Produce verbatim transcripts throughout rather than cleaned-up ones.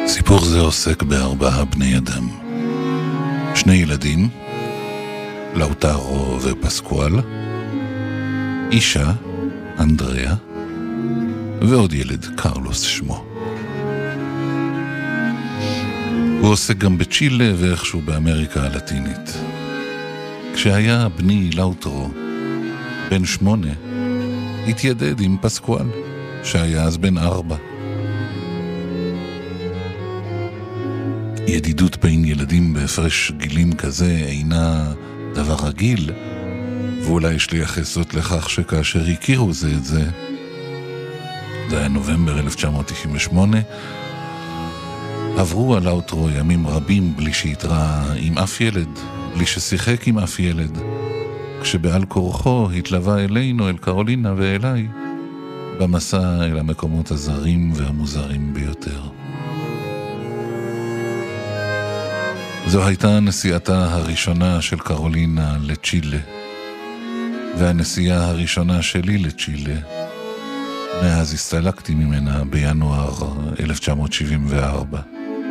סיפור זה עוסק בארבעה בני אדם. שני ילדים, לאוטרו ופסקואל, אישה, אנדריה, ועוד ילד, קרלוס שמו. הוא עוסק גם בצ'ילה ואיכשהו באמריקה הלטינית. כשהיה בני לאוטרו, בן שמונה, התיידד עם פסקואל, שהיה אז בן ארבע. ידידות בין ילדים בהפרש גילים כזה אינה דבר רגיל, ואולי יש לייחס זאת לכך שכאשר הכירו זה את זה, זה היה נובמבר אלף תשע מאות תשעים ושמונה, עברו על לאוטרו ימים רבים בלי שהתראה עם אף ילד, בלי ששיחק עם אף ילד, כשבעל כורחו התלווה אלינו, אל קרולינה ואליי, במסע אל המקומות הזרים והמוזרים ביותר. זו הייתה נסיעתה הראשונה של קרולינה לצ'ילה, והנסיעה הראשונה שלי לצ'ילה, מאז הסתלקתי ממנה בינואר אלף תשע מאות שבעים וארבע.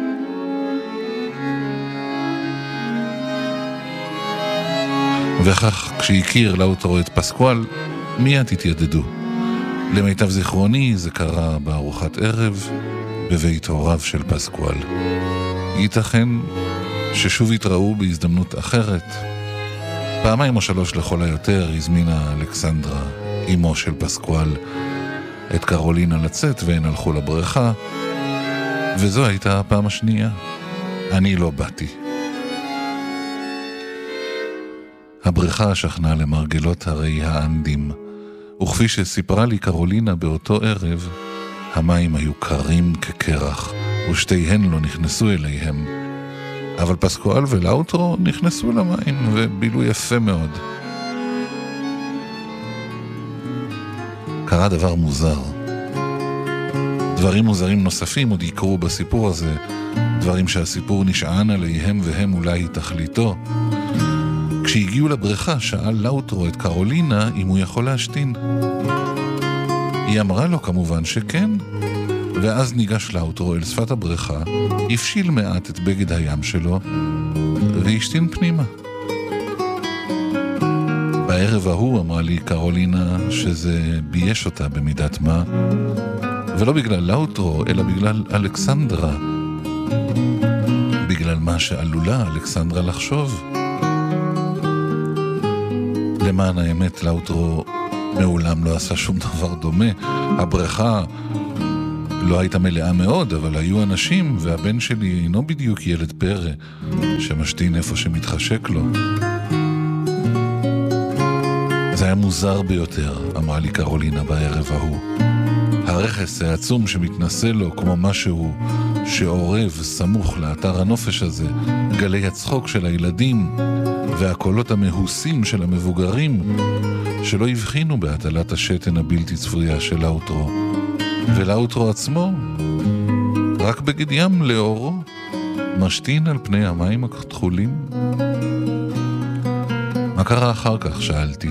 וכך כשהכיר לאוטרו את פסקואל, מיד התיידדו. למיטב זיכרוני זה קרה בארוחת ערב בבית הוריו של פסקואל. ייתכן ששוב התראו בהזדמנות אחרת. פעמיים או שלוש לכל היותר הזמינה אלכסנדרה, אמו של פסקואל, את קרולינה לצאת והן הלכו לבריכה, וזו הייתה הפעם השנייה. אני לא באתי. הבריכה שכנה למרגלות הרי האנדים, וכפי שסיפרה לי קרולינה באותו ערב, המים היו קרים כקרח, ושתיהן לא נכנסו אליהם. אבל פסקואל ולאוטרו נכנסו למים ובילו יפה מאוד. קרה דבר מוזר. דברים מוזרים נוספים עוד יקרו בסיפור הזה, דברים שהסיפור נשען עליהם והם אולי תכליתו. כשהגיעו לבריכה שאל לאוטרו את קרולינה אם הוא יכול להשתין. היא אמרה לו כמובן שכן, ואז ניגש לאוטרו אל שפת הבריכה, הפשיל מעט את בגד הים שלו, והשתין פנימה. בערב ההוא אמרה לי קרולינה שזה בייש אותה במידת מה, ולא בגלל לאוטרו, אלא בגלל אלכסנדרה. בגלל מה שעלולה אלכסנדרה לחשוב. למען האמת, לאוטרו מעולם לא עשה שום דבר דומה. הבריכה לא הייתה מלאה מאוד, אבל היו אנשים, והבן שלי אינו בדיוק ילד פרא, שמשתין איפה שמתחשק לו. זה היה מוזר ביותר, אמרה לי קרולינה בערב ההוא. הרכס העצום שמתנסה לו כמו משהו שעורב סמוך לאתר הנופש הזה, גלי הצחוק של הילדים והקולות המהוסים של המבוגרים שלא הבחינו בהטלת השתן הבלתי צפויה של לאוטרו. ולאוטרו עצמו, רק בגד ים לאורו, משתין על פני המים הכחולים. מה קרה אחר כך? שאלתי.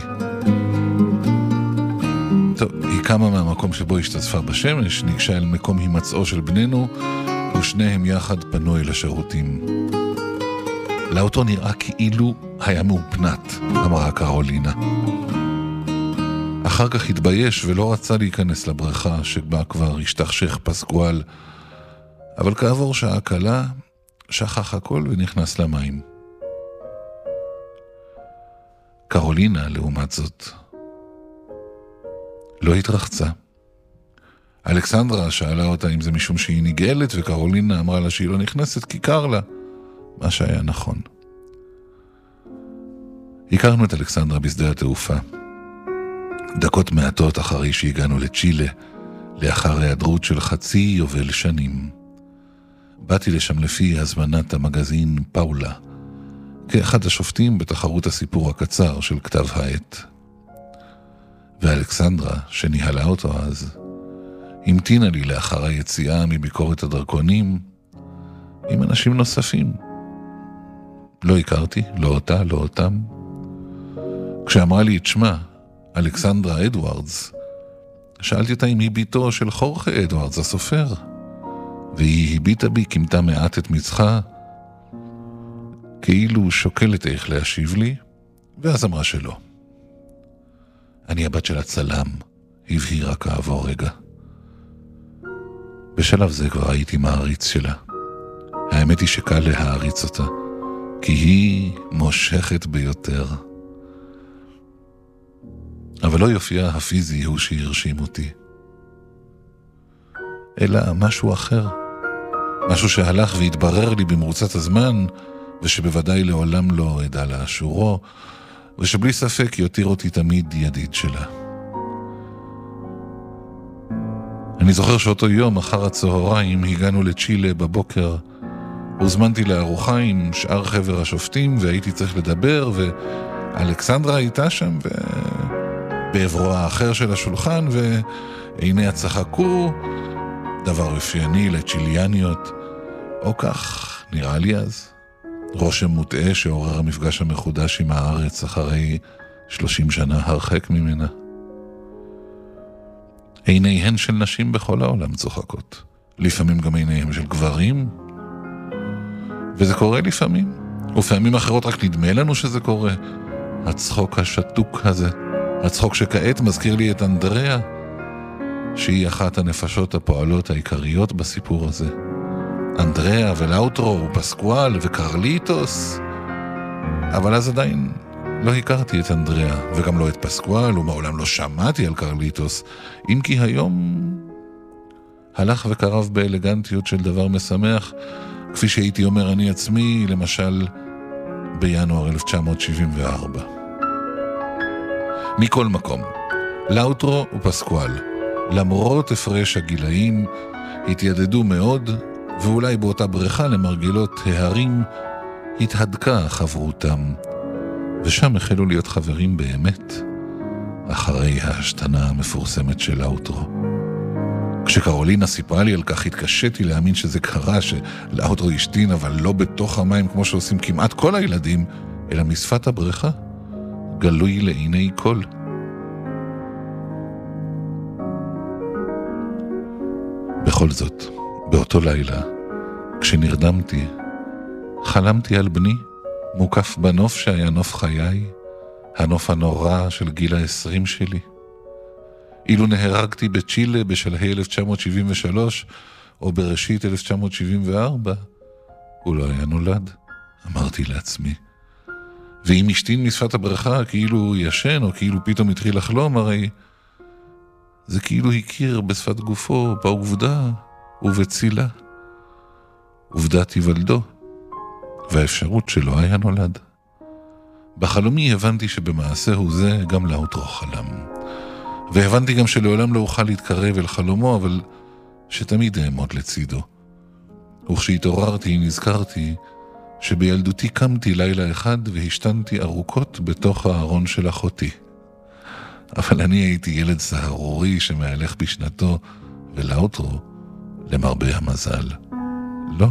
טוב, היא קמה מהמקום שבו השתתפה בשמש, ניגשה אל מקום הימצאו של בנינו, ושניהם יחד פנו אל השירותים. לאוטרו נראה כאילו היה מאופנת, אמרה קרולינה. אחר כך התבייש ולא רצה להיכנס לבריכה שבה כבר השתחשך פסקואל, אבל כעבור שעה קלה שכח הכל ונכנס למים. קרולינה, לעומת זאת, לא התרחצה. אלכסנדרה שאלה אותה אם זה משום שהיא נגאלת, וקרולינה אמרה לה שהיא לא נכנסת כי קר לה, מה שהיה נכון. הכרנו את אלכסנדרה בשדה התעופה. דקות מעטות אחרי שהגענו לצ'ילה, לאחר היעדרות של חצי יובל שנים. באתי לשם לפי הזמנת המגזין פאולה, כאחד השופטים בתחרות הסיפור הקצר של כתב העת. ואלכסנדרה, שניהלה אותו אז, המתינה לי לאחר היציאה מביקורת הדרכונים עם אנשים נוספים. לא הכרתי, לא אותה, לא אותם. כשאמרה לי את שמה, אלכסנדרה אדוארדס, שאלתי אותה אם היא ביתו של חורכה אדוארדס, הסופר, והיא הביטה בי, כמתה מעט את מצחה, כאילו שוקלת איך להשיב לי, ואז אמרה שלא. אני הבת של הצלם, הבהירה כעבור רגע. בשלב זה כבר הייתי מעריץ שלה. האמת היא שקל להעריץ אותה, כי היא מושכת ביותר. אבל לא יופיע הפיזי הוא שהרשים אותי, אלא משהו אחר. משהו שהלך והתברר לי במרוצת הזמן, ושבוודאי לעולם לא אדע לאשורו, ושבלי ספק יותיר אותי תמיד ידיד שלה. אני זוכר שאותו יום אחר הצהריים הגענו לצ'ילה בבוקר, הוזמנתי לארוחה עם שאר חבר השופטים, והייתי צריך לדבר, ואלכסנדרה הייתה שם, ובעברו האחר של השולחן, ועיניה צחקו, דבר אופייני לצ'יליאניות, או כך נראה לי אז. רושם מוטעה שעורר המפגש המחודש עם הארץ אחרי שלושים שנה הרחק ממנה. עיניהן של נשים בכל העולם צוחקות, לפעמים גם עיניהם של גברים, וזה קורה לפעמים, ופעמים אחרות רק נדמה לנו שזה קורה. הצחוק השתוק הזה, הצחוק שכעת מזכיר לי את אנדריה, שהיא אחת הנפשות הפועלות העיקריות בסיפור הזה. אנדריה ולאוטרו ופסקואל וקרליטוס, אבל אז עדיין לא הכרתי את אנדריה וגם לא את פסקואל, ומעולם לא שמעתי על קרליטוס, אם כי היום הלך וקרב באלגנטיות של דבר משמח, כפי שהייתי אומר אני עצמי, למשל בינואר אלף תשע מאות שבעים וארבע. מכל מקום, לאוטרו ופסקואל, למרות הפרש הגילאים, התיידדו מאוד, ואולי באותה בריכה למרגלות ההרים התהדקה חברותם, ושם החלו להיות חברים באמת, אחרי ההשתנה המפורסמת של לאוטרו. כשקרולינה סיפרה לי על כך, התקשיתי להאמין שזה קרה, שלאוטרו השתין, אבל לא בתוך המים כמו שעושים כמעט כל הילדים, אלא משפת הבריכה, גלוי לעיני כל. בכל זאת, באותו לילה, כשנרדמתי, חלמתי על בני, מוקף בנוף שהיה נוף חיי, הנוף הנורא של גיל העשרים שלי. אילו נהרגתי בצ'ילה בשלהי אלף תשע מאות שבעים ושלוש, או בראשית אלף תשע מאות שבעים וארבע, הוא לא היה נולד, אמרתי לעצמי. ואם השתין משפת הבריכה כאילו הוא ישן, או כאילו פתאום התחיל לחלום, הרי זה כאילו הכיר בשפת גופו, בעובדה ובצילה. עובדת היוולדו, והאפשרות שלא היה נולד. בחלומי הבנתי שבמעשהו זה גם לאוטרו חלם. והבנתי גם שלעולם לא אוכל להתקרב אל חלומו, אבל שתמיד אעמוד לצידו. וכשהתעוררתי נזכרתי שבילדותי קמתי לילה אחד והשתנתי ארוכות בתוך הארון של אחותי. אבל אני הייתי ילד סהרורי שמהלך בשנתו, ולאוטרו, למרבה המזל, לא.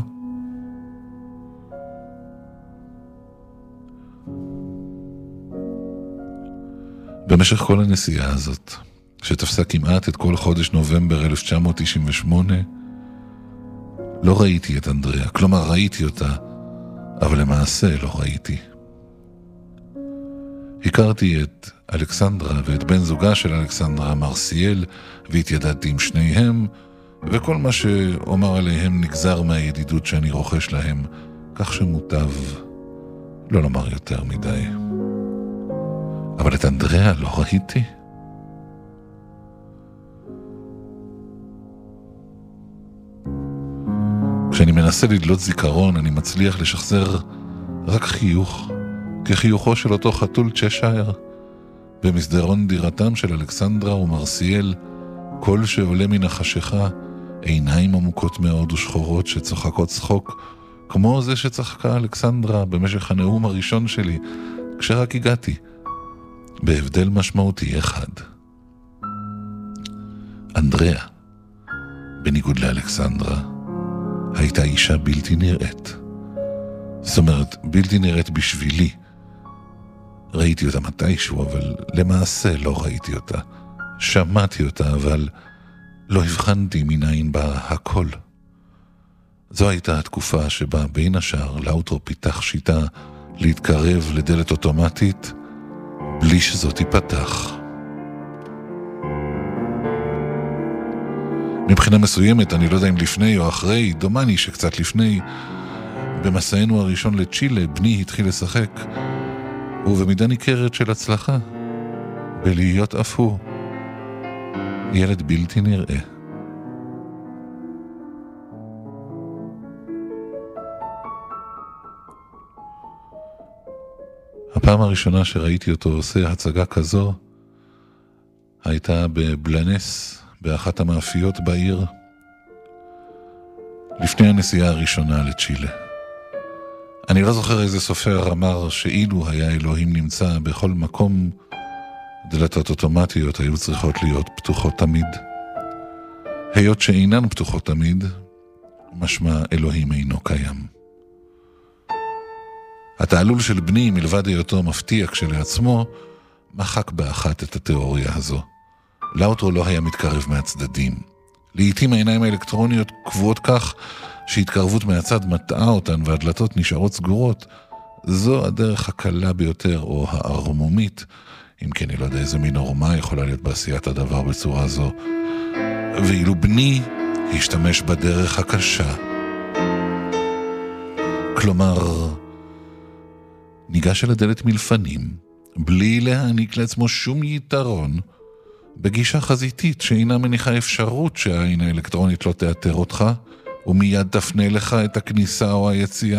במשך כל הנסיעה הזאת, שתפסה כמעט את כל חודש נובמבר אלף תשע מאות תשעים ושמונה, לא ראיתי את אנדריה, כלומר ראיתי אותה, אבל למעשה לא ראיתי. הכרתי את אלכסנדרה ואת בן זוגה של אלכסנדרה, מרסיאל, והתיידדתי עם שניהם, וכל מה שאומר עליהם נגזר מהידידות שאני רוכש להם, כך שמוטב לא לומר יותר מדי. אבל את אנדריה לא ראיתי. כשאני מנסה לדלות זיכרון, אני מצליח לשחזר רק חיוך, כחיוכו של אותו חתול צ'שייר, במסדרון דירתם של אלכסנדרה ומרסיאל, קול שעולה מן החשיכה, עיניים עמוקות מאוד ושחורות שצוחקות צחוק, כמו זה שצחקה אלכסנדרה במשך הנאום הראשון שלי, כשרק הגעתי, בהבדל משמעותי אחד. אנדריה, בניגוד לאלכסנדרה, הייתה אישה בלתי נראית. זאת אומרת, בלתי נראית בשבילי. ראיתי אותה מתישהו, אבל למעשה לא ראיתי אותה. שמעתי אותה, אבל לא הבחנתי מניין בה הכל. זו הייתה התקופה שבה בין השאר לאוטרו פיתח שיטה להתקרב לדלת אוטומטית בלי שזאת תיפתח. מבחינה מסוימת, אני לא יודע אם לפני או אחרי, דומני שקצת לפני, במסענו הראשון לצ'ילה, בני התחיל לשחק, ובמידה ניכרת של הצלחה, בלהיות אף הוא ילד בלתי נראה. הפעם הראשונה שראיתי אותו עושה הצגה כזו, הייתה בבלנס, באחת המאפיות בעיר, לפני הנסיעה הראשונה לצ'ילה. אני לא זוכר איזה סופר אמר שאילו היה אלוהים נמצא בכל מקום, דלתות אוטומטיות היו צריכות להיות פתוחות תמיד. היות שאינן פתוחות תמיד, משמע אלוהים אינו קיים. התעלול של בני, מלבד היותו מפתיע כשלעצמו, מחק באחת את התיאוריה הזו. לאוטרו לא היה מתקרב מהצדדים. לעתים העיניים האלקטרוניות קבועות כך שהתקרבות מהצד מטעה אותן והדלתות נשארות סגורות. זו הדרך הקלה ביותר, או הערמומית, אם כן אני לא יודע איזה מין עורמה יכולה להיות בעשיית הדבר בצורה זו. ואילו בני השתמש בדרך הקשה. כלומר, ניגש אל הדלת מלפנים, בלי להעניק לעצמו שום יתרון, בגישה חזיתית שאינה מניחה אפשרות שהעין האלקטרונית לא תאתר אותך, ומיד תפנה לך את הכניסה או היציאה.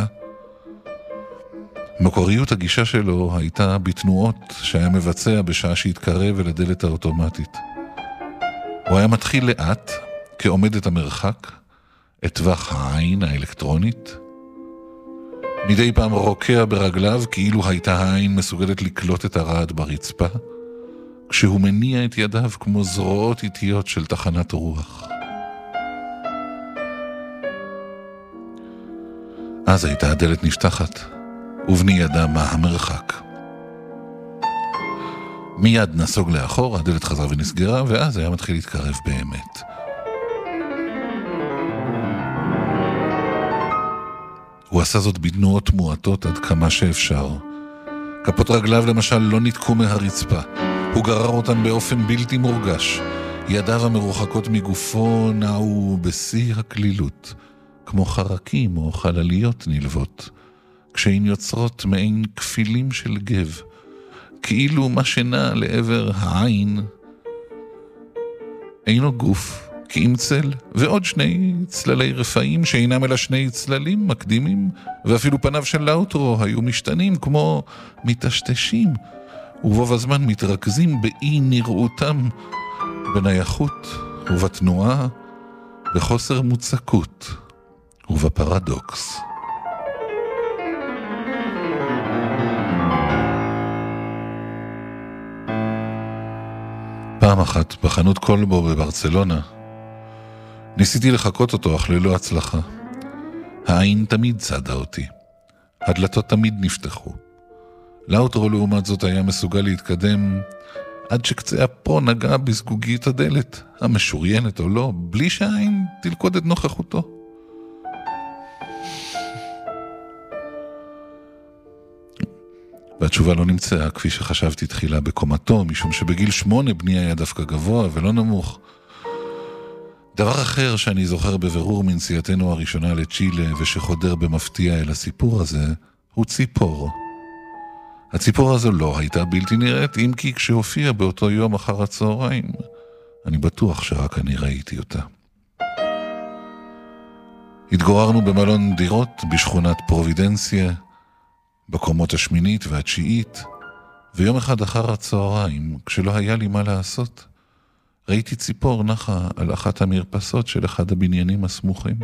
מקוריות הגישה שלו הייתה בתנועות שהיה מבצע בשעה שהתקרב אל הדלת האוטומטית. הוא היה מתחיל לאט, כעומד את המרחק, את טווח העין האלקטרונית, מדי פעם רוקע ברגליו כאילו הייתה העין מסוגלת לקלוט את הרעד ברצפה, כשהוא מניע את ידיו כמו זרועות איטיות של תחנת רוח. אז הייתה הדלת נפתחת, ובני ידע מה המרחק. מיד נסוג לאחור, הדלת חזרה ונסגרה, ואז היה מתחיל להתקרב באמת. הוא עשה זאת בתנועות מועטות עד כמה שאפשר. כפות רגליו למשל לא ניתקו מהרצפה. הוא גרר אותן באופן בלתי מורגש. ידיו המרוחקות מגופו נעו בשיא הכלילות, כמו חרקים או חלליות נלוות, כשהן יוצרות מעין כפילים של גב, כאילו מה שנע לעבר העין אינו גוף, כי אם צל, ועוד שני צללי רפאים שאינם אלא שני צללים מקדימים, ואפילו פניו של לאוטרו היו משתנים כמו מטשטשים, ובו בזמן מתרכזים באי נראותם, בנייחות ובתנועה, בחוסר מוצקות ובפרדוקס. פעם אחת בחנות קולבו בברצלונה ניסיתי לחכות אותו, אך ללא הצלחה. העין תמיד צדה אותי. הדלתות תמיד נפתחו. לאוטרו לעומת זאת היה מסוגל להתקדם עד שקצה אפו נגע בסגוגית הדלת, המשוריינת או לא, בלי שהעין תלכוד את נוכחותו. והתשובה לא נמצאה כפי שחשבתי תחילה בקומתו, משום שבגיל שמונה בני היה דווקא גבוה ולא נמוך. דבר אחר שאני זוכר בבירור מנסיעתנו הראשונה לצ'ילה ושחודר במפתיע אל הסיפור הזה, הוא ציפור. הציפור הזו לא הייתה בלתי נראית, אם כי כשהופיע באותו יום אחר הצהריים, אני בטוח שרק אני ראיתי אותה. התגוררנו במלון דירות בשכונת פרובידנסיה, בקומות השמינית והתשיעית, ויום אחד אחר הצהריים, כשלא היה לי מה לעשות, ראיתי ציפור נחה על אחת המרפסות של אחד הבניינים הסמוכים.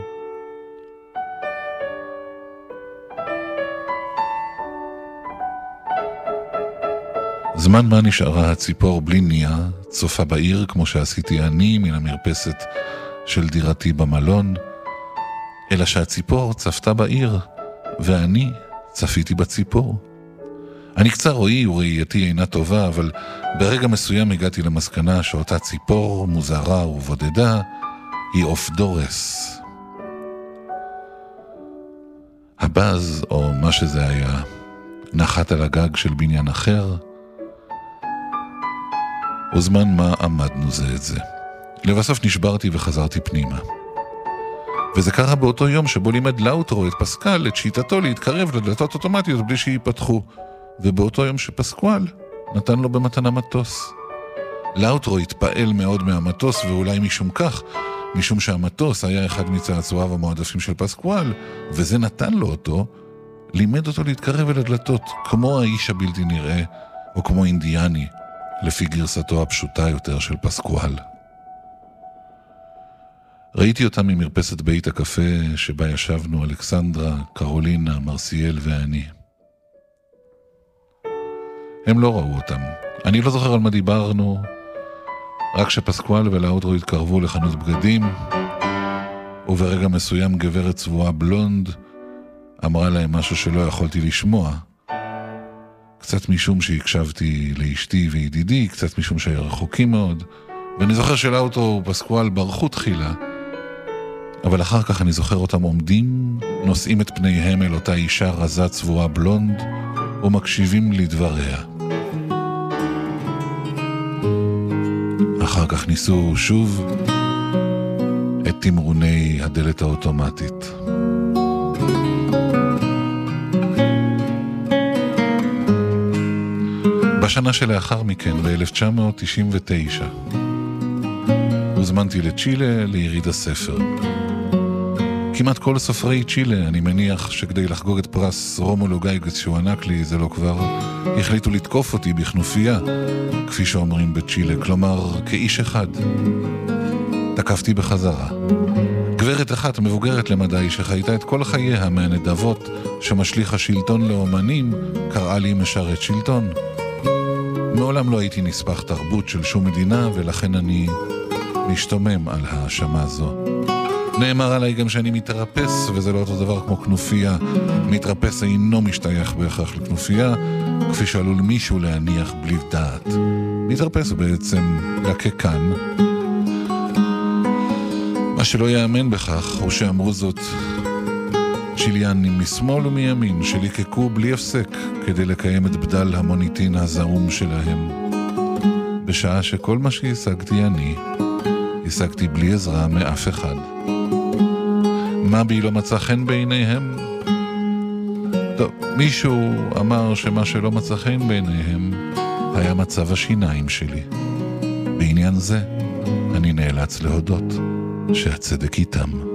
זמן מה נשארה הציפור בלי נייה, צופה בעיר כמו שעשיתי אני מן המרפסת של דירתי במלון, אלא שהציפור צפתה בעיר, ואני צפיתי בציפור. אני קצר רואי וראייתי אינה טובה, אבל ברגע מסוים הגעתי למסקנה שאותה ציפור מוזרה ובודדה היא אוף דורס. הבאז, או מה שזה היה, נחת על הגג של בניין אחר, וזמן מה עמדנו זה את זה. לבסוף נשברתי וחזרתי פנימה. וזה קרה באותו יום שבו לימד לאוטרו את פסקל, את שיטתו להתקרב לדלתות אוטומטיות בלי שיפתחו, ובאותו יום שפסקואל נתן לו במתנה מטוס. לאוטרו התפעל מאוד מהמטוס, ואולי משום כך, משום שהמטוס היה אחד מצעצועיו המועדפים של פסקואל, וזה נתן לו אותו, לימד אותו להתקרב אל הדלתות, כמו האיש הבלתי נראה, או כמו אינדיאני, לפי גרסתו הפשוטה יותר של פסקואל. ראיתי אותם ממרפסת בית הקפה שבה ישבנו אלכסנדרה, קרולינה, מרסיאל ואני. הם לא ראו אותם. אני לא זוכר על מה דיברנו, רק שפסקואל ולאוטרו התקרבו לחנות בגדים, וברגע מסוים גברת צבועה בלונד אמרה להם משהו שלא יכולתי לשמוע, קצת משום שהקשבתי לאשתי וידידי, קצת משום שהיו רחוקים מאוד, ואני זוכר שלאוטרו ופסקואל ברחו תחילה, אבל אחר כך אני זוכר אותם עומדים, נושאים את פניהם אל אותה אישה רזה צבועה בלונד, ומקשיבים לדבריה. אחר כך ניסו שוב את תמרוני הדלת האוטומטית. בשנה שלאחר מכן, ב-אלף תשע מאות תשעים ותשע, הוזמנתי לצ'ילה ליריד הספר. כמעט כל סופרי צ'ילה, אני מניח שכדי לחגוג את פרס רומולו גייגס שהוענק לי, זה לא כבר, החליטו לתקוף אותי בכנופיה, כפי שאומרים בצ'ילה, כלומר כאיש אחד. תקפתי בחזרה. גברת אחת מבוגרת למדי שחייתה את כל חייה מהנדבות שמשליך השלטון לאומנים, קראה לי משרת שלטון. מעולם לא הייתי נספח תרבות של שום מדינה, ולכן אני משתומם על האשמה זו. נאמר עליי גם שאני מתרפס, וזה לא אותו דבר כמו כנופיה. מתרפס אינו משתייך בהכרח לכנופיה, כפי שעלול מישהו להניח בלי דעת. מתרפס הוא בעצם לקקן. מה שלא יאמן בכך הוא שאמרו זאת צ'יליאנים משמאל ומימין, שליקקו בלי הפסק כדי לקיים את בדל המוניטין הזעום שלהם. בשעה שכל מה שהשגתי אני, השגתי בלי עזרה מאף אחד. מה בי לא מצא חן בעיניהם? טוב, מישהו אמר שמה שלא מצא חן בעיניהם היה מצב השיניים שלי. בעניין זה אני נאלץ להודות שהצדק איתם.